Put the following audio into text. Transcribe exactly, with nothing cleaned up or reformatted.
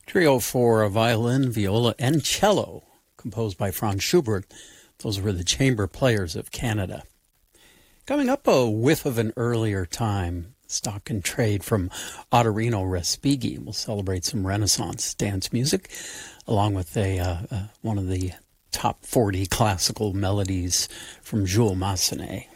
Trio for violin, viola, and cello, composed by Franz Schubert. Those were the chamber players of Canada. Coming up, a whiff of an earlier time. Stock and Trade from Ottorino Respighi. We'll celebrate some Renaissance dance music, along with a uh, uh, one of the top forty classical melodies from Jules Massenet.